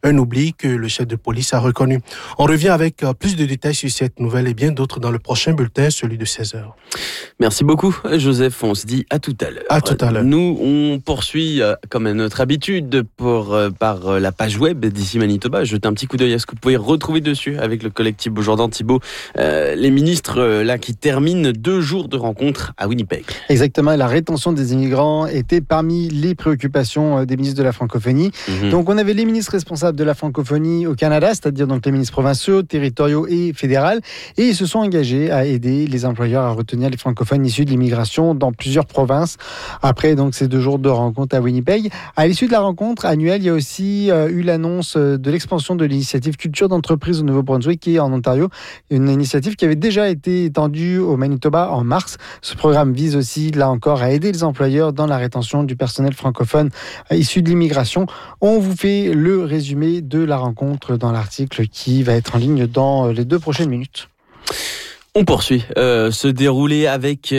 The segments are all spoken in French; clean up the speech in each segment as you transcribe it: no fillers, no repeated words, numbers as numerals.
Un oubli que le chef de police a reconnu. On revient avec plus de détails sur cette nouvelle et bien d'autres dans le prochain bulletin, celui de 16h. Merci beaucoup, Joseph. On se dit à tout à l'heure. À tout à l'heure. Nous, on poursuit, comme à notre habitude, par la page web d'ici Manitoba. Jetez un petit coup d'œil à ce que vous pouvez retrouver dessus avec le collectif Beaujourdan Thibault. Les ministres, là, qui terminent 2 jours de rencontres à Winnipeg. Exactement. La rétention des immigrants était parmi les préoccupations des ministres de la francophonie. Donc, on avait les ministres responsables de la francophonie au Canada, c'est-à-dire donc les ministres provinciaux, territoriaux et fédéraux. Et ils se sont engagés à aider les employeurs à retenir les francophones issus de l'immigration dans plusieurs provinces. Après donc ces 2 jours de rencontre à Winnipeg. À l'issue de la rencontre annuelle, il y a aussi eu l'annonce de l'expansion de l'initiative Culture d'entreprise au Nouveau-Brunswick et en Ontario. Une initiative qui avait déjà été étendue au Manitoba en mars. Ce programme vise aussi, là encore, à aider les employeurs dans la rétention du personnel francophone issu de l'immigration. On vous fait le résumé de la rencontre dans l'article qui va être en ligne dans les 2 prochaines minutes. On poursuit se dérouler avec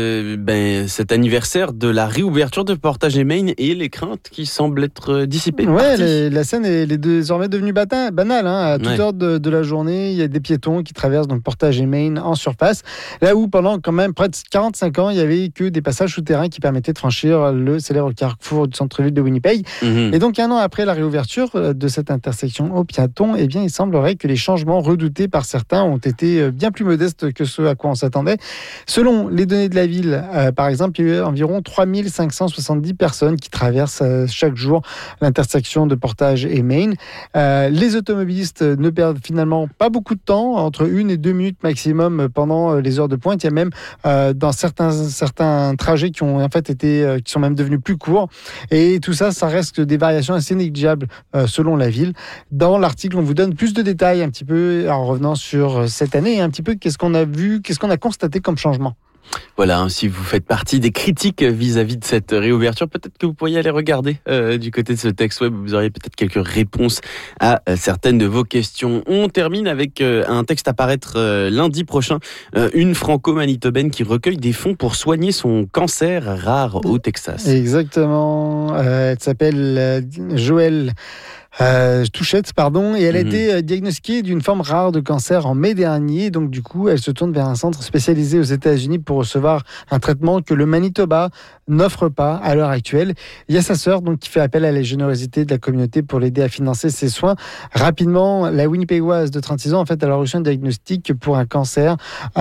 cet anniversaire de la réouverture de Portage et Main et les craintes qui semblent être dissipées. Ouais, la scène est désormais devenue banale. À toute heure de la journée, il y a des piétons qui traversent donc Portage et Main en surface. Là où pendant quand même près de 45 ans, il n'y avait que des passages souterrains qui permettaient de franchir le célèbre carrefour du centre-ville de Winnipeg. Et donc 1 an après la réouverture de cette intersection aux piétons, il semblerait que les changements redoutés par certains ont été bien plus modestes que ce à quoi on s'attendait. Selon les données de la ville, par exemple, il y a eu environ 3570 personnes qui traversent chaque jour l'intersection de Portage et Main. Les automobilistes ne perdent finalement pas beaucoup de temps, entre 1 et 2 minutes maximum pendant les heures de pointe. Il y a même dans certains trajets qui sont même devenus plus courts. Et tout ça, ça reste des variations assez négligeables selon la ville. Dans l'article, on vous donne plus de détails un petit peu en revenant sur cette année, un petit peu qu'est-ce qu'on a vu, qu'est-ce qu'on a constaté comme changement. Voilà, si vous faites partie des critiques vis-à-vis de cette réouverture, peut-être que vous pourriez aller regarder du côté de ce texte web, vous auriez peut-être quelques réponses à certaines de vos questions. On termine avec un texte à paraître lundi prochain, une franco-manitobaine qui recueille des fonds pour soigner son cancer rare au Texas. Exactement, elle s'appelle Joëlle Touchette, et elle a été diagnostiquée d'une forme rare de cancer en mai dernier. Donc du coup, elle se tourne vers un centre spécialisé aux États-Unis pour recevoir un traitement que le Manitoba n'offre pas à l'heure actuelle. Il y a sa sœur qui fait appel à la générosité de la communauté pour l'aider à financer ses soins. Rapidement, la Winnipégoise de 36 ans, elle a reçu un diagnostic pour un cancer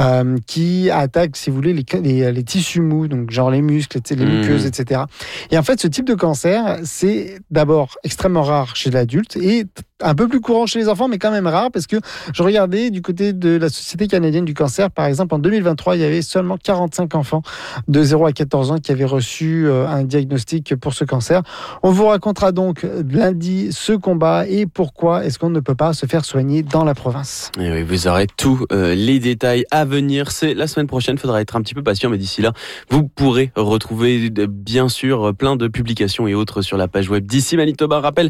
qui attaque, si vous voulez, les tissus mous, donc genre les muscles, les muqueuses, etc. Et en fait, ce type de cancer, c'est d'abord extrêmement rare chez l'adulte et un peu plus courant chez les enfants, mais quand même rare, parce que je regardais du côté de la Société canadienne du cancer, par exemple, en 2023, il y avait seulement 45 enfants de 0 à 14 ans qui avaient reçu un diagnostic pour ce cancer. On vous racontera donc lundi ce combat et pourquoi est-ce qu'on ne peut pas se faire soigner dans la province. Et oui, vous aurez tous les détails à venir. C'est la semaine prochaine, il faudra être un petit peu patient, mais d'ici là, vous pourrez retrouver bien sûr plein de publications et autres sur la page web d'ici Manitoba. Rappel,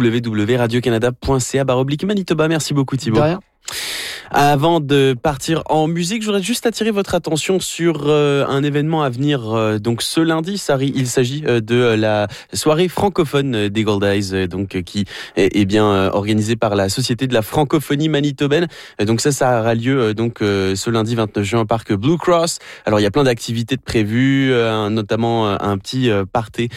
www.radiocanada.ca/Manitoba. Merci beaucoup Thibault. De rien. Avant de partir en musique, je voudrais juste attirer votre attention sur un événement à venir. Donc ce lundi, il s'agit de la soirée francophone des Gold Eyes, qui est bien organisée par la Société de la francophonie manitobaine. Donc ça aura lieu ce lundi 29 juin au parc Blue Cross. Alors il y a plein d'activités de prévues, notamment un petit party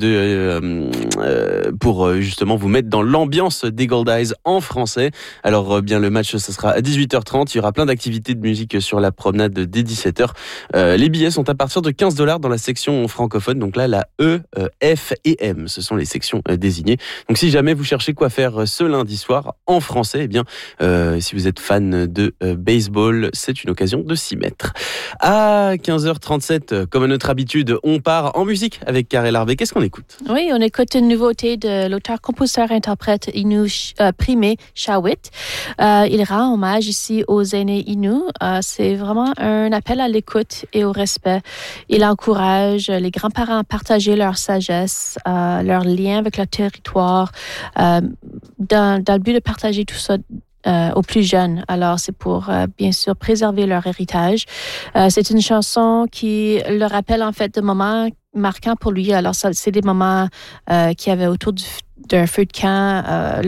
pour justement vous mettre dans l'ambiance des Gold Eyes en français. Alors bien le match, ça sera à 18h30. Il y aura plein d'activités de musique sur la promenade dès 17h. Les billets sont à partir de $15 dans la section francophone. Donc là, la E, F et M, ce sont les sections désignées. Donc si jamais vous cherchez quoi faire ce lundi soir en français, si vous êtes fan de baseball, c'est une occasion de s'y mettre. À 15h37, comme à notre habitude, on part en musique avec Karel Harvey. Qu'est-ce qu'on écoute? Oui, on écoute une nouveauté de l'auteur, compositeur, interprète Innu Primé Shawit. Il rend hommage ici aux aînés Innu. C'est vraiment un appel à l'écoute et au respect. Il encourage les grands-parents à partager leur sagesse, leur lien avec leur territoire, dans le but de partager tout ça aux plus jeunes. Alors, c'est pour, bien sûr, préserver leur héritage. C'est une chanson qui le rappelle, en fait, de moments marquants pour lui. Alors, c'est des moments qu'il y avait autour d'un feu de camp